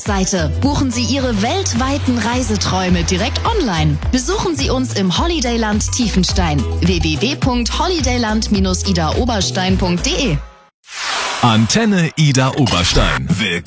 Webseite. Buchen Sie Ihre weltweiten Reiseträume direkt online. Besuchen Sie uns im Holidayland Tiefenstein. www.holidayland-idaoberstein.de. Antenne Ida Oberstein. Willkommen